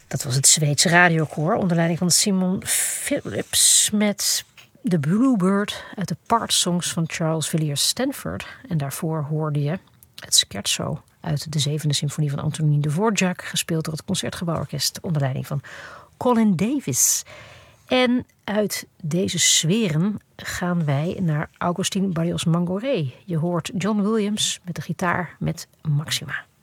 Dat was het Zweedse radiokoor onder leiding van Simon Phillips met de Bluebird uit de partsongs van Charles Villiers Stanford. En daarvoor hoorde je het scherzo uit de 7e symfonie van Antonin Dvorak, gespeeld door het Concertgebouworkest onder leiding van Colin Davis. En uit deze sferen gaan wij naar Augustin Barrios Mangoré. Je hoort John Williams met de gitaar met Maxima.